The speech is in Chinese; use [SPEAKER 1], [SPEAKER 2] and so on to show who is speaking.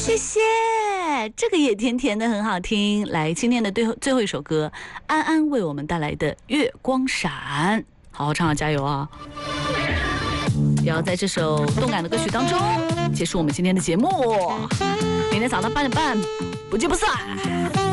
[SPEAKER 1] 谢谢，这个也甜甜的，很好听。来，今天的最后一首歌，安安为我们带来的《月光闪》，好好唱啊，加油啊！也要在这首动感的歌曲当中结束我们今天的节目。明天早上8点半，不见不散。